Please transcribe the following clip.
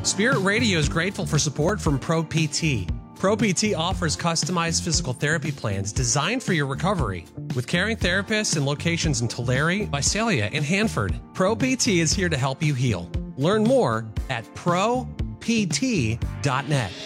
Spirit Radio is grateful for support from Pro PT. Pro PT offers customized physical therapy plans designed for your recovery. With caring therapists in locations in Tulare, Visalia, and Hanford, Pro PT is here to help you heal. Learn more at propt.net.